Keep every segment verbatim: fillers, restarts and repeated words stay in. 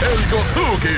el Gotsuki.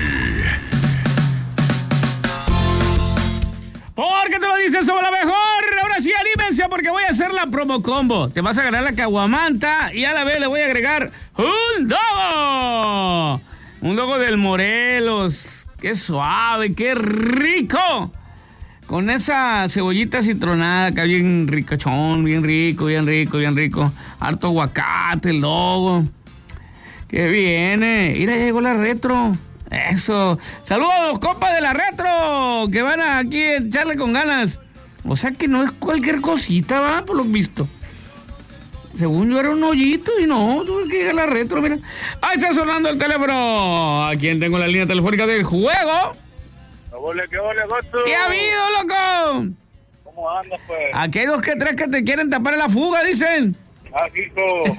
¿Por qué te lo dices? Somos la mejor. Ahora sí, anímense porque voy a hacer la promo combo. Te vas a ganar la caguamanta y a la vez le voy a agregar un dogo. Un dogo del Morelos. Qué suave, qué rico. Con esa cebollita citronada que bien ricachón, bien rico, bien rico, bien rico. Harto aguacate, el dogo. Que viene. Mira, ya llegó la retro. Eso. Saludos a los compas de la retro que van a aquí a echarle con ganas. O sea que no es cualquier cosita, va, por lo visto. Según yo era un hoyito y no, tuve que llegar a la retro, mira. Ahí está sonando el teléfono. ¿A quién tengo la línea telefónica del juego? ¿Qué ole, qué ole, Goto? ¿Qué ha habido, loco? ¿Cómo andas, pues? Aquí hay dos que tres que te quieren tapar la fuga, dicen. Ah, Kiko.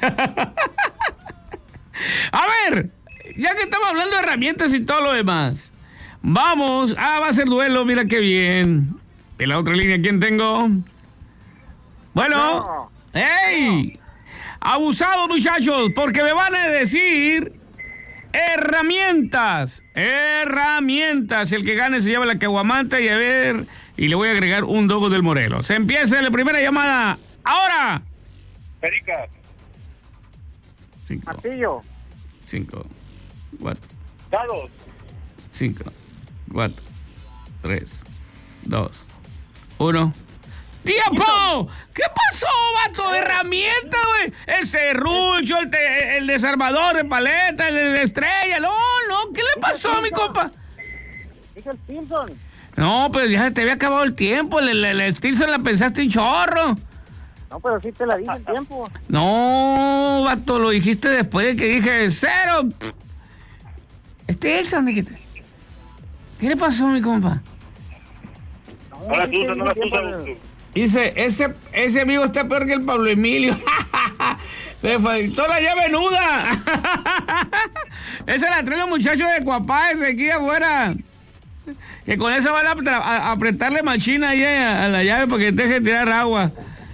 A ver, ya que estamos hablando de herramientas y todo lo demás, vamos. Ah, va a ser duelo, mira qué bien. En la otra línea, ¿quién tengo? Bueno. No. ¡Ey! Abusado, muchachos, porque me van a decir herramientas. Herramientas. El que gane se lleva la caguamanta y a ver, y le voy a agregar un dogo del Morelos. Se empieza la primera llamada. ¡Ahora! Perica. Cinco. Martillo. Cinco. Cuatro. Dados. Cinco. Cuatro. Tres. Dos. Uno. ¡Tiempo! ¿Qué pasó, vato? Herramienta, güey. El serrucho, el, te, el desarmador de paleta, el, el estrella. No, no. ¿Qué le pasó, mi compa? Dice el Simpson. No, pues ya te había acabado el tiempo. El, el, el Stilson la pensaste un chorro. No, pero sí te la dije el tiempo. No, vato, lo dijiste después de que dije cero. Stilson, ¿qué tal? ¿Qué le pasó, mi compa? No la tusa, no la tusa. Dice, ese, ese amigo está peor que el Pablo Emilio. Le faltó la llave nuda. Esa la traen los muchachos de Cuapáez aquí afuera. Que con esa van a, tra- a apretarle machina ahí a, a la llave para que deje de tirar agua.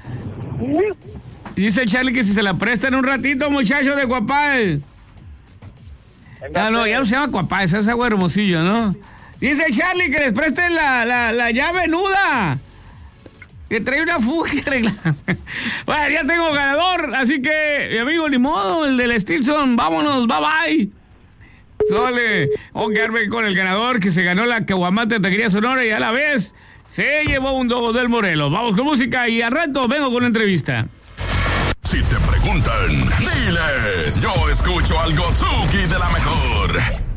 Dice Charlie que si se la prestan un ratito, muchachos de Cuapáez. Ah, no, ya no se llama Cuapáez, es agua Hermosillo, ¿no? Dice Charlie que les presten la, la, la llave nuda. Que trae una fuga que arreglar. Bueno, ya tengo ganador, así que, mi amigo, ni modo, el del Stilson, vámonos, bye bye. Sole, vamos a quedarme con el ganador que se ganó la caguamanta de Taquería Sonora y a la vez se llevó un dogo del Morelos. Vamos con música y al rato vengo con entrevista. Si te preguntan, diles, yo escucho al Gotsuki de la mejor.